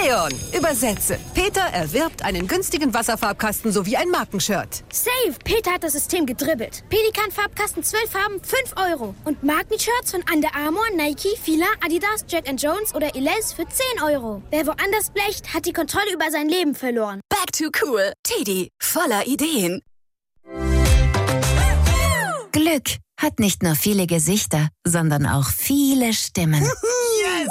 Leon, übersetze. Peter erwirbt einen günstigen Wasserfarbkasten sowie ein Markenshirt. Safe, Peter hat das System gedribbelt. Pelikan-Farbkasten 12 Farben, 5 €. Und Markenshirts von Under Armour, Nike, Fila, Adidas, Jack & Jones oder Elize für 10 €. Wer woanders blecht, hat die Kontrolle über sein Leben verloren. Back to cool. Teddy, voller Ideen. Glück hat nicht nur viele Gesichter, sondern auch viele Stimmen. Yes!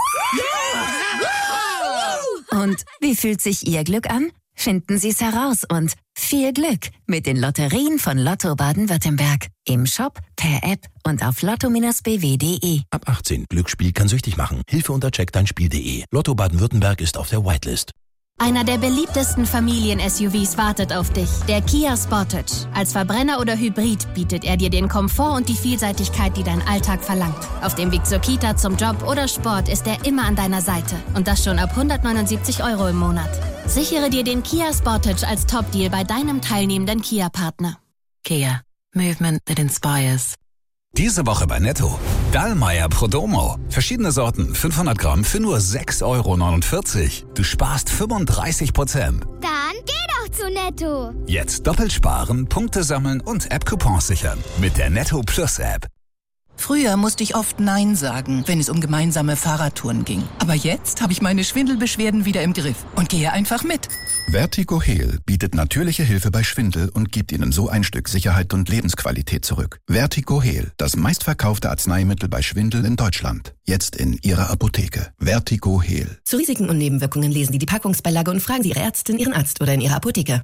Und wie fühlt sich Ihr Glück an? Finden Sie es heraus und viel Glück mit den Lotterien von Lotto Baden-Württemberg. Im Shop, per App und auf lotto-bw.de. Ab 18. Glücksspiel kann süchtig machen. Hilfe unter checkdeinspiel.de. Lotto Baden-Württemberg ist auf der Whitelist. Einer der beliebtesten Familien-SUVs wartet auf dich, der Kia Sportage. Als Verbrenner oder Hybrid bietet er dir den Komfort und die Vielseitigkeit, die dein Alltag verlangt. Auf dem Weg zur Kita, zum Job oder Sport ist er immer an deiner Seite. Und das schon ab 179 € im Monat. Sichere dir den Kia Sportage als Top-Deal bei deinem teilnehmenden Kia-Partner. Kia. Movement that inspires. Diese Woche bei Netto. Dallmayr Prodomo. Verschiedene Sorten, 500 Gramm für nur 6,49 €. Du sparst 35%. Dann geh doch zu Netto. Jetzt doppelt sparen, Punkte sammeln und App-Coupons sichern. Mit der Netto Plus App. Früher musste ich oft Nein sagen, wenn es um gemeinsame Fahrradtouren ging. Aber jetzt habe ich meine Schwindelbeschwerden wieder im Griff und gehe einfach mit. Vertigo Heal bietet natürliche Hilfe bei Schwindel und gibt Ihnen so ein Stück Sicherheit und Lebensqualität zurück. Vertigo Heal, das meistverkaufte Arzneimittel bei Schwindel in Deutschland. Jetzt in Ihrer Apotheke. Vertigo Heal. Zu Risiken und Nebenwirkungen lesen Sie die Packungsbeilage und fragen Sie Ihre Ärztin, Ihren Arzt oder in Ihrer Apotheke.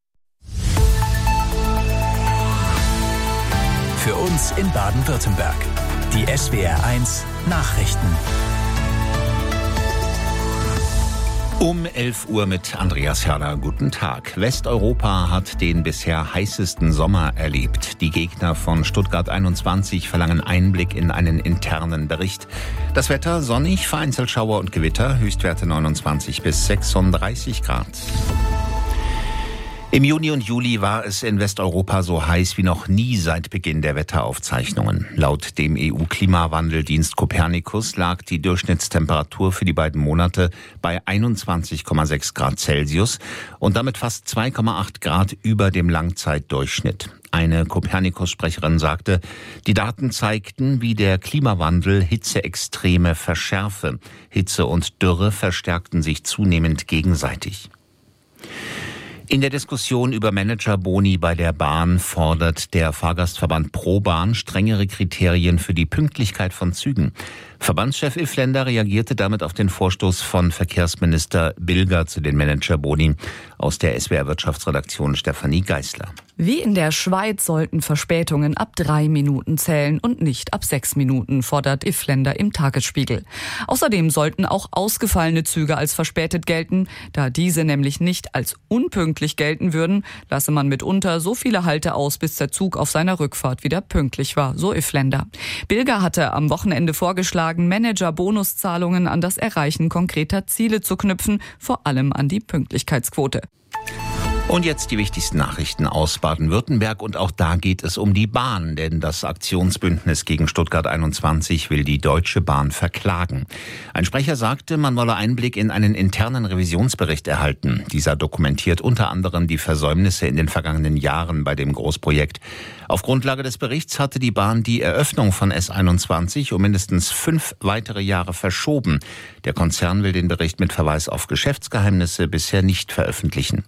Für uns in Baden-Württemberg. Die SWR1 Nachrichten. Um 11 Uhr mit Andreas Herrler. Guten Tag. Westeuropa hat den bisher heißesten Sommer erlebt. Die Gegner von Stuttgart 21 verlangen Einblick in einen internen Bericht. Das Wetter sonnig, vereinzelt Schauer und Gewitter, Höchstwerte 29 bis 36 Grad. Im Juni und Juli war es in Westeuropa so heiß wie noch nie seit Beginn der Wetteraufzeichnungen. Laut dem EU-Klimawandeldienst Copernicus lag die Durchschnittstemperatur für die beiden Monate bei 21,6 Grad Celsius und damit fast 2,8 Grad über dem Langzeitdurchschnitt. Eine Copernicus-Sprecherin sagte, die Daten zeigten, wie der Klimawandel Hitzeextreme verschärfe. Hitze und Dürre verstärkten sich zunehmend gegenseitig. In der Diskussion über Managerboni bei der Bahn fordert der Fahrgastverband ProBahn strengere Kriterien für die Pünktlichkeit von Zügen. Verbandschef Iffländer reagierte damit auf den Vorstoß von Verkehrsminister Bilger zu den Managerboni. Aus der SWR-Wirtschaftsredaktion Stefanie Geisler. Wie in der Schweiz sollten Verspätungen ab 3 Minuten zählen und nicht ab 6 Minuten, fordert Iffländer im Tagesspiegel. Außerdem sollten auch ausgefallene Züge als verspätet gelten. Da diese nämlich nicht als unpünktlich gelten würden, lasse man mitunter so viele Halte aus, bis der Zug auf seiner Rückfahrt wieder pünktlich war, so Iffländer. Bilger hatte am Wochenende vorgeschlagen, Manager-Bonuszahlungen an das Erreichen konkreter Ziele zu knüpfen, vor allem an die Pünktlichkeitsquote. Und jetzt die wichtigsten Nachrichten aus Baden-Württemberg. Und auch da geht es um die Bahn, denn das Aktionsbündnis gegen Stuttgart 21 will die Deutsche Bahn verklagen. Ein Sprecher sagte, man wolle Einblick in einen internen Revisionsbericht erhalten. Dieser dokumentiert unter anderem die Versäumnisse in den vergangenen Jahren bei dem Großprojekt. Auf Grundlage des Berichts hatte die Bahn die Eröffnung von S21 um mindestens 5 weitere Jahre verschoben. Der Konzern will den Bericht mit Verweis auf Geschäftsgeheimnisse bisher nicht veröffentlichen.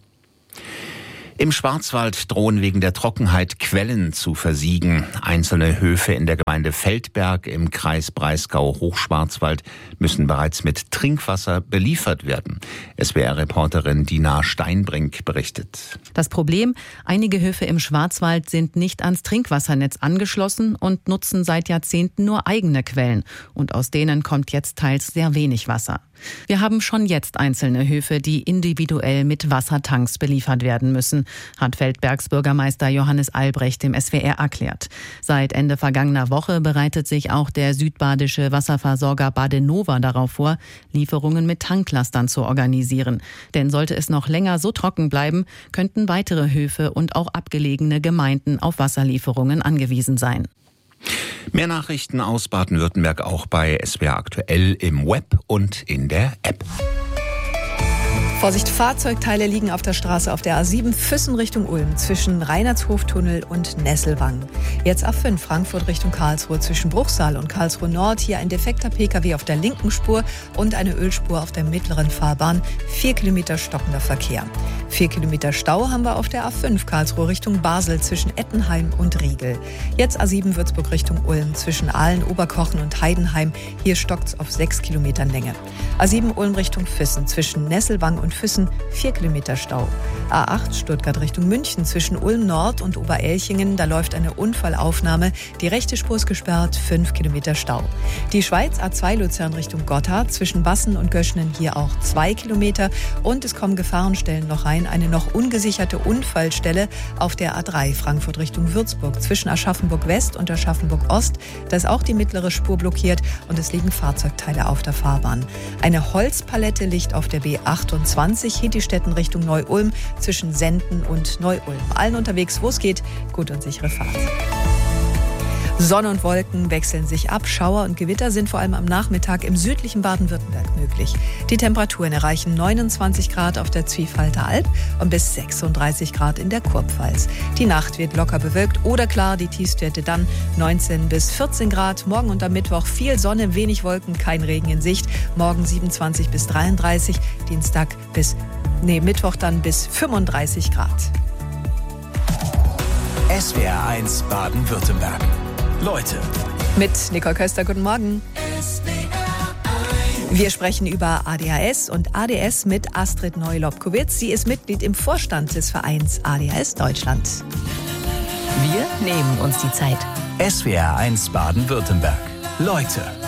Im Schwarzwald drohen wegen der Trockenheit Quellen zu versiegen. Einzelne Höfe in der Gemeinde Feldberg im Kreis Breisgau-Hochschwarzwald müssen bereits mit Trinkwasser beliefert werden. SWR-Reporterin Dina Steinbrink berichtet. Das Problem: Einige Höfe im Schwarzwald sind nicht ans Trinkwassernetz angeschlossen und nutzen seit Jahrzehnten nur eigene Quellen. Und aus denen kommt jetzt teils sehr wenig Wasser. Wir haben schon jetzt einzelne Höfe, die individuell mit Wassertanks beliefert werden müssen, hat Feldbergs Bürgermeister Johannes Albrecht dem SWR erklärt. Seit Ende vergangener Woche bereitet sich auch der südbadische Wasserversorger Badenova darauf vor, Lieferungen mit Tanklastern zu organisieren. Denn sollte es noch länger so trocken bleiben, könnten weitere Höfe und auch abgelegene Gemeinden auf Wasserlieferungen angewiesen sein. Mehr Nachrichten aus Baden-Württemberg auch bei SWR aktuell im Web und in der App. Vorsicht, Fahrzeugteile liegen auf der Straße auf der A7 Füssen Richtung Ulm zwischen Reinhardshoftunnel und Nesselwang. Jetzt A5 Frankfurt Richtung Karlsruhe zwischen Bruchsal und Karlsruhe Nord. Hier ein defekter Pkw auf der linken Spur und eine Ölspur auf der mittleren Fahrbahn. 4 Kilometer stockender Verkehr. 4 Kilometer Stau haben wir auf der A5 Karlsruhe Richtung Basel zwischen Ettenheim und Riegel. Jetzt A7 Würzburg Richtung Ulm zwischen Aalen, Oberkochen und Heidenheim. Hier stockt's auf 6 Kilometern Länge. A7 Ulm Richtung Füssen zwischen Nesselwang und Füssen 4 Kilometer Stau. A8 Stuttgart Richtung München zwischen Ulm Nord und Oberelchingen. Da läuft eine Unfallaufnahme. Die rechte Spur ist gesperrt, 5 Kilometer Stau. Die Schweiz A2 Luzern Richtung Gotthard zwischen Bassen und Göschenen hier auch 2 Kilometer. Und es kommen Gefahrenstellen noch rein. Eine noch ungesicherte Unfallstelle auf der A3 Frankfurt Richtung Würzburg zwischen Aschaffenburg West und Aschaffenburg Ost. Da ist auch die mittlere Spur blockiert und es liegen Fahrzeugteile auf der Fahrbahn. Eine Holzpalette liegt auf der B28 Hittistetten Richtung Neu-Ulm zwischen Senden und Neu-Ulm. Allen unterwegs, wo es geht, gut und sichere Fahrt. Sonne und Wolken wechseln sich ab. Schauer und Gewitter sind vor allem am Nachmittag im südlichen Baden-Württemberg möglich. Die Temperaturen erreichen 29 Grad auf der Zwiefalter Alb und bis 36 Grad in der Kurpfalz. Die Nacht wird locker bewölkt oder klar, die Tiefstwerte dann 19 bis 14 Grad. Morgen und am Mittwoch viel Sonne, wenig Wolken, kein Regen in Sicht. Morgen 27 bis 33, Mittwoch dann bis 35 Grad. SWR 1 Baden-Württemberg. Leute. Mit Nicole Köster, guten Morgen. Wir sprechen über ADHS und ADS mit Astrid Neu-Lobkowitz. Sie ist Mitglied im Vorstand des Vereins ADHS Deutschland. Wir nehmen uns die Zeit. SWR 1 Baden-Württemberg. Leute.